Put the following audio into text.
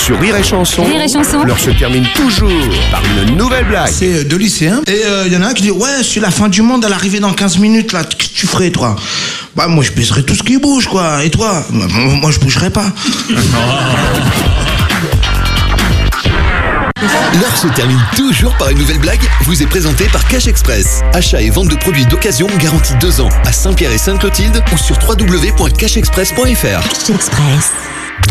Sur Rire et Chanson, Rire et Chanson. l'heure se termine toujours par une nouvelle blague. C'est deux lycéens. Et il y en a un qui dit: ouais, c'est la fin du monde à l'arrivée dans 15 minutes, là. Qu'est-ce que tu ferais, toi? Bah, moi, je baiserais tout ce qui bouge, quoi. Et toi? Moi, je bougerais pas. L'heure se termine toujours par une nouvelle blague, vous est présentée par Cash Express. Achat et vente de produits d'occasion garantis 2 ans à Saint-Pierre et Sainte-Clotilde ou sur www.cashexpress.fr. Cash Express.